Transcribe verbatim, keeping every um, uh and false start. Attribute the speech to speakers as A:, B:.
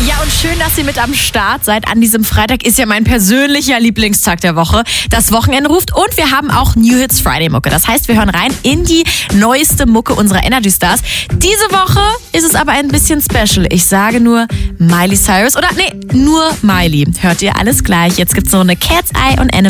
A: Ja, und schön, dass ihr mit am Start seid. An diesem Freitag ist ja mein persönlicher Lieblingstag der Woche. Das Wochenende ruft und wir haben auch New Hits Friday Mucke. Das heißt, wir hören rein in die neueste Mucke unserer Energy Stars. Diese Woche ist es aber ein bisschen special. Ich sage nur Miley Cyrus oder nee, nur Miley. Hört ihr alles gleich. Jetzt gibt's noch eine Cat's Eye und Animal.